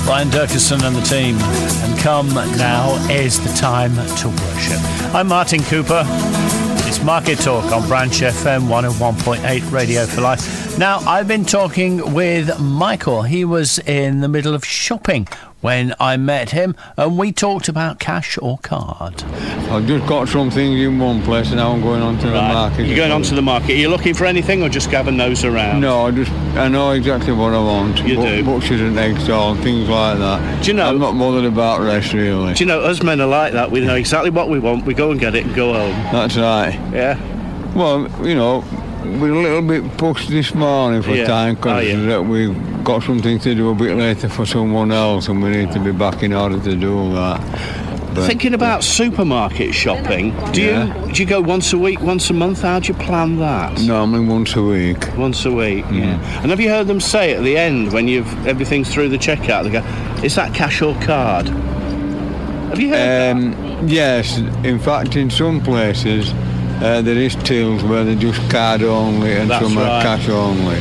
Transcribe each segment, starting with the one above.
Brian Durkison and the team. And come now is the time to worship. I'm Martin Cooper. It's Market Talk on Branch FM 101.8 Radio for Life. Now, I've been talking with Michael. He was in the middle of shopping when I met him, and we talked about cash or card. I've just got some things in one place and now I'm going on to the market. You're going on to the market. Are you looking for anything or just having a nose around? No, I know exactly what I want. You do? Butchers and egg stall, things like that. Do you know? I'm not bothered about rest, really. Do you know, us men are like that. We know exactly what we want. We go and get it and go home. That's right. Yeah? Well, you know, we're a little bit pushed this morning for time because we've got something to do a bit later for someone else and we need to be back in order to do that. But, thinking about supermarket shopping, do you go once a week, once a month? How do you plan that? Normally once a week. Once a week, yeah. And have you heard them say at the end when everything's through the checkout, they go, is that cash or card? Have you heard that? Yes, in fact in some places there is tills where they're just card only and some are cash only.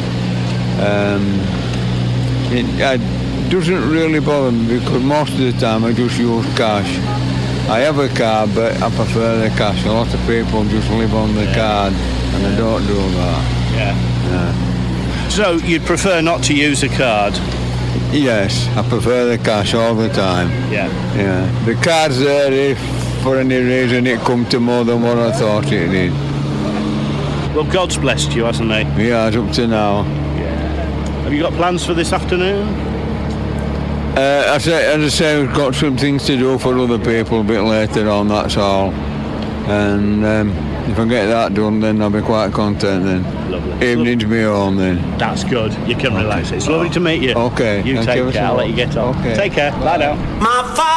It doesn't really bother me because most of the time I just use cash. I have a card but I prefer the cash. A lot of people just live on the card and I don't do that. Yeah. So you'd prefer not to use a card? Yes, I prefer the cash all the time. Yeah. The card's there if for any reason it come to more than what I thought it did. Well, God's blessed you, hasn't he? Yeah, it's up to now. Yeah. Have you got plans for this afternoon? As I say, we've got some things to do for other people a bit later on, that's all. And if I get that done, then I'll be quite content then. Lovely. Evening's me home then. That's good. You can relax. It's lovely to meet you. Okay. You take care. I'll let you get on. Okay. Take care. Bye now.